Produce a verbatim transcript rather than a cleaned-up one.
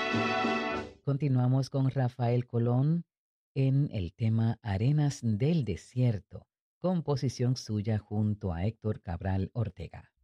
Continuamos con Rafael Colón en el tema Arenas del Desierto, composición suya junto a Héctor Cabral Ortega.